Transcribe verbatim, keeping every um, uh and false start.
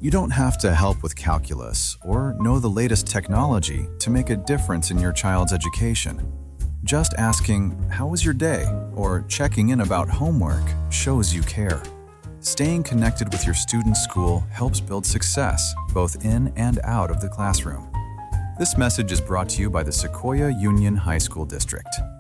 You don't have to help with calculus or know the latest technology to make a difference in your child's education. Just asking, "How was your day?" or checking in about homework shows you care. Staying connected with your student's school helps build success, both in and out of the classroom. This message is brought to you by the Sequoia Union High School District.